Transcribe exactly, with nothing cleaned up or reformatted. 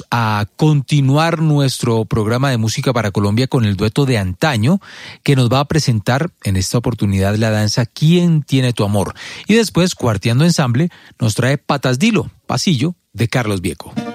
a continuar nuestro programa de música para Colombia con el dueto de Antaño, que nos va a presentar en esta oportunidad la danza ¿Quién tiene tu amor? Y después, Cuarteando Ensamble, nos trae Patas Dilo, Pasillo, de Carlos Vieco.